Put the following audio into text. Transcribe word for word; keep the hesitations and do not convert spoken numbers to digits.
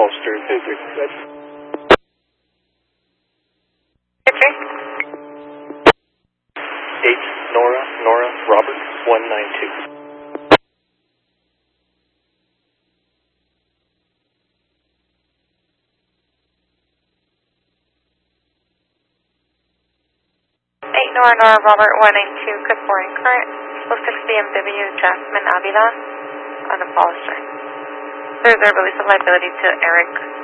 Holster two three six. Okay. eight Nora, Nora, Robert, one nine two. eight Nora, Nora, Robert, one nine two, good morning. Current oh six B M W Jasmine Avila on the Holster. There's a release of liability to Eric